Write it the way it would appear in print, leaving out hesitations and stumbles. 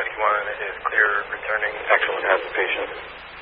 91 is clear returning. Excellent. Has the patient.